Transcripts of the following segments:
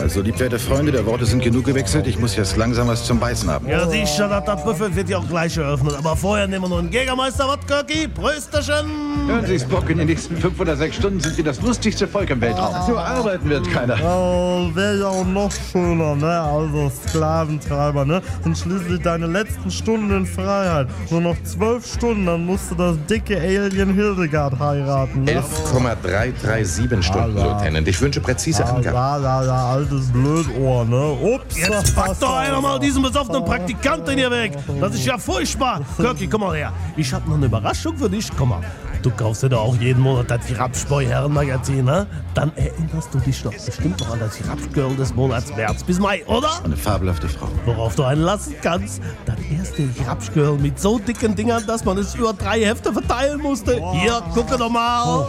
Also, liebwerte Freunde, der Worte sind genug gewechselt. Ich muss jetzt langsam was zum Beißen haben. Ja, sicher, das Buffet wird ja auch gleich eröffnet. Aber vorher nehmen wir noch einen Jägermeister, was, Kirky? Prösterchen! Hören Sie, Spock, in den nächsten 5 oder 6 Stunden sind wir das lustigste Volk im Weltraum. So arbeiten wird keiner. Oh, wäre ja auch noch schöner, ne? Also Sklaventreiber, ne? Und schließlich deine letzten Stunden in Freiheit. Nur noch 12 Stunden, dann musst du das dicke Alien Hildegard heiraten, ne? 11,337 Stunden, Lieutenant. Ich wünsche präzise Angaben. Ja, altes Blödohr, ne? Ups. Jetzt packt doch einer mal diesen besoffenen Praktikanten hier weg. Das ist ja furchtbar. Kirky, komm mal her. Ich hab noch eine Überraschung für dich. Komm mal. Du kaufst dir doch auch jeden Monat das Rapsboy-Herrenmagazin, ne? Dann erinnerst du dich doch bestimmt noch an das Rapsgirl des Monats März bis Mai, oder? Eine fabelhafte Frau. Worauf du einen lassen kannst. Das erste Rapsgirl mit so dicken Dingern, dass man es über 3 Hefte verteilen musste. Hier, gucke doch mal.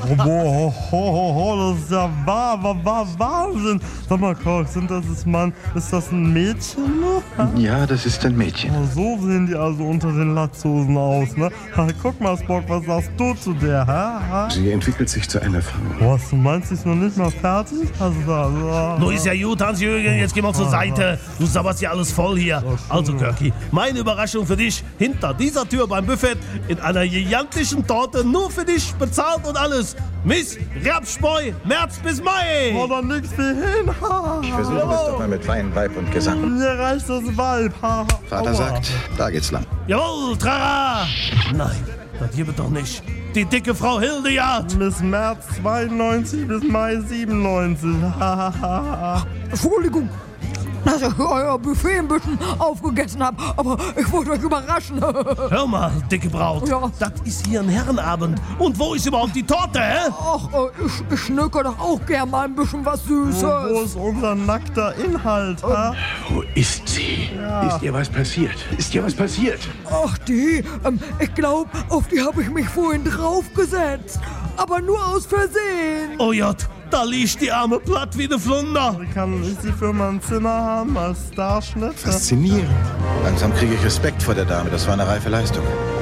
Das ist ja Wahnsinn. Sag mal, Kork, ist das ein Mädchen, ne? Ja, das ist ein Mädchen. Oh, so sehen die also unter den Latzhosen aus, ne? Guck mal, Spock, was sagst du zu der, hä? Sie entwickelt sich zu einer Frau. Was, du meinst, sie ist noch nicht mal fertig? Nur ist ja gut, Hans-Jürgen, jetzt geh mal zur Seite. Du sabberst ja alles voll hier. Also, Kirky, meine Überraschung für dich. Hinter dieser Tür beim Buffet in einer gigantischen Torte, nur für dich bezahlt und alles. Miss Rapsboy, März bis Mai. Oh, da nix wie hin. Ich versuche es doch mal mit Wein, Weib und Gesang. Mir reicht das Weib. Vater sagt, da geht's lang. Jawohl, Trara. Nein, das hier wird doch nicht. Die dicke Frau Hildegard. Bis März 92 bis Mai 97. Entschuldigung, dass ich euer Buffet ein bisschen aufgegessen habe, aber ich wollte euch überraschen. Hör mal, dicke Braut, Ja. das ist hier ein Herrenabend. Und wo ist überhaupt die Torte, hä? Ach, ich schnucke doch auch gern mal ein bisschen was Süßes. Wo ist unser nackter Inhalt, ha? Wo ist sie? Ist ihr was passiert? Ist ihr was passiert? Ach, ich glaube, auf die habe ich mich vorhin draufgesetzt. Aber nur aus Versehen. Oh Jott, da liegt die arme platt wie eine Flunder. Kann ich sie für mein Zimmer haben als Starschnitt? Faszinierend. Langsam kriege ich Respekt vor der Dame. Das war eine reife Leistung.